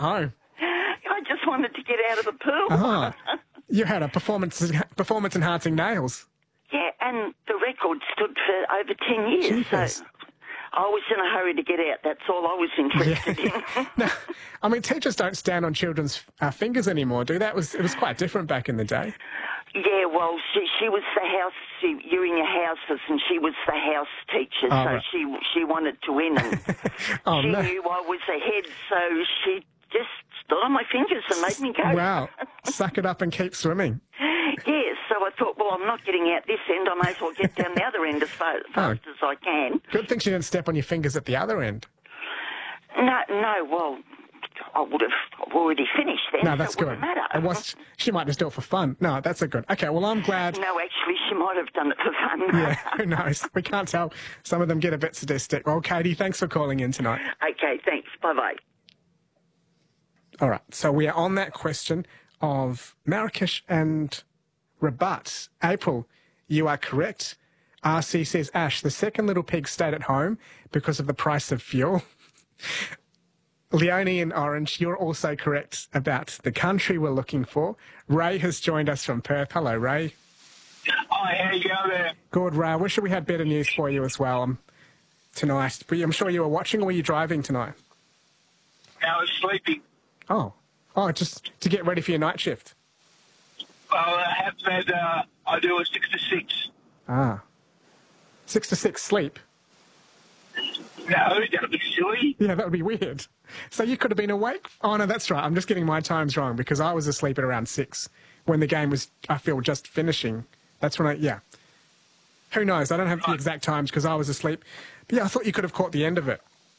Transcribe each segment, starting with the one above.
home? I just wanted to get out of the pool. Oh, you had a performance-enhancing nails. Yeah, and the record stood for over 10 years. Jeepers. So I was in a hurry to get out. That's all I was interested in. No, I mean, teachers don't stand on children's fingers anymore, do they? It was quite different back in the day. Yeah, well, she was the house. You're in your houses, and she was the house teacher, so right. she wanted to win, and Oh, she no. knew I was ahead, so she just stood on my fingers and made me go. Wow. Suck it up and keep swimming. Yeah, so I thought, well, I'm not getting out this end. I may as well get down the other end as fast as I can. Good thing she didn't step on your fingers at the other end. No, well, I would have already finished then. No, that's so it good. wouldn't matter. She might just do it for fun. No, that's a good. Okay, well, I'm glad. No, actually, she might have done it for fun. Yeah, who knows? We can't tell. Some of them get a bit sadistic. Well, Katie, thanks for calling in tonight. Okay, thanks. Bye-bye. All right, so we are on that question of Marrakesh and Rabat. April, you are correct. RC says, Ash, the second little pig stayed at home because of the price of fuel. Leonie in Orange, you're also correct about the country we're looking for. Ray has joined us from Perth. Hello, Ray. Hi, how you going there? Good, Ray. I wish we had better news for you as well tonight. But I'm sure you were watching, or were you driving tonight? I was sleeping. Oh, just to get ready for your night shift. Well, I have had, I do a 6 to 6. 6 to 6 sleep. No, that would be silly. Yeah, that would be weird. So you could have been awake? Oh, no, that's right. I'm just getting my times wrong because I was asleep at around 6 when the game was, I feel, just finishing. That's when yeah. Who knows? I don't have the exact times because I was asleep. But yeah, I thought you could have caught the end of it.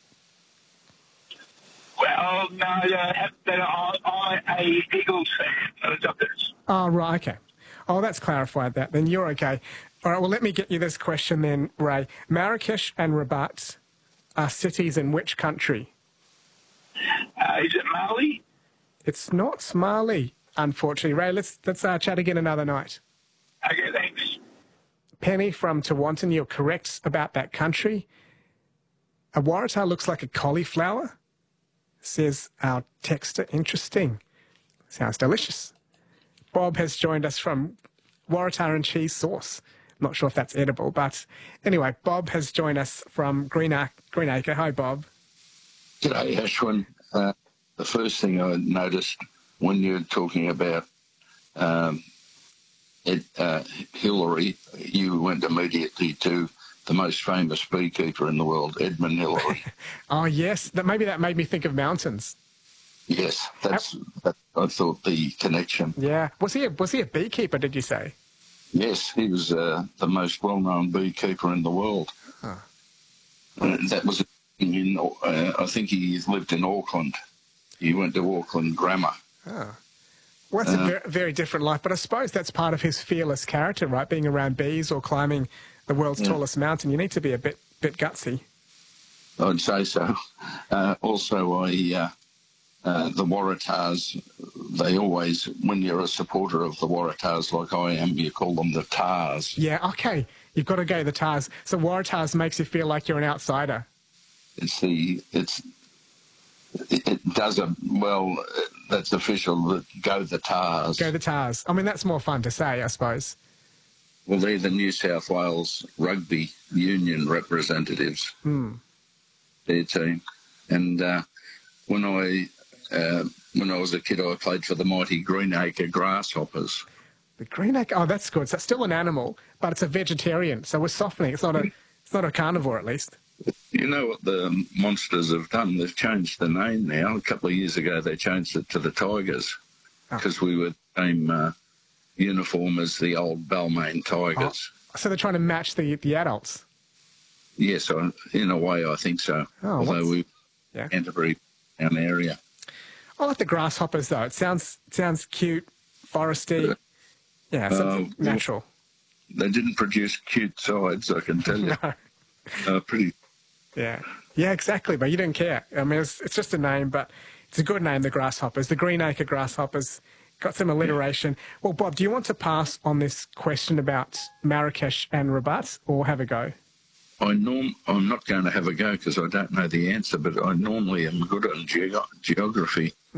Well, no, I'm a Eagles fan, not a Dockers. Oh, right, okay. Oh, that's clarified that. Then you're okay. All right, well, let me get you this question then, Ray. Marrakesh and Rabat are cities in which country? Is it Mali? It's not Mali, unfortunately. Ray, let's chat again another night. Okay, thanks. Penny from Tewantin, you're correct about that country. A Waratah looks like a cauliflower, says our texter. Interesting. Sounds delicious. Bob has joined us from Waratah and cheese sauce. I'm not sure if that's edible, but anyway, Bob has joined us from Greenacre. Hi, Bob. G'day, Ashwin. The first thing I noticed when you were talking about Hillary, you went immediately to the most famous beekeeper in the world, Edmund Hillary. Oh, yes. Maybe that made me think of mountains. Yes, that's I thought the connection. Yeah. Was he a beekeeper, did you say? Yes, he was the most well-known beekeeper in the world. Huh. That was I think he lived in Auckland. He went to Auckland Grammar. Oh. Well, that's a very, very different life, but I suppose that's part of his fearless character, right? Being around bees or climbing the world's tallest mountain. You need to be a bit gutsy. I'd say so. Also, the Waratahs, they always, when you're a supporter of the Waratahs like I am, you call them the Tars. Yeah, okay. You've got to go the Tars. So Waratahs makes you feel like you're an outsider. It does that's official, go the Tars. Go the Tars. I mean, that's more fun to say, I suppose. Well, they're the New South Wales Rugby Union representatives, their team. And when I was a kid, I played for the mighty Greenacre Grasshoppers. The Greenacre, oh, that's good. So it's still an animal, but it's a vegetarian. So we're softening. It's not a carnivore, at least. You know what the Monsters have done? They've changed the name now. A couple of years ago, they changed it to the Tigers because we were the same uniform as the old Balmain Tigers. Oh, so they're trying to match the adults? Yes, in a way, I think so. Oh, although we Canterbury town area. I like the Grasshoppers, though. It sounds cute, foresty. Yeah, something natural. They didn't produce cute sides, I can tell you. No. Pretty. Yeah, exactly. But you don't care. I mean, it's just a name, but it's a good name, the Grasshoppers. The Greenacre Grasshoppers. Got some alliteration. Well, Bob, do you want to pass on this question about Marrakesh and Rabat, or have a go? I'm not going to have a go because I don't know the answer, but I normally am good on geography.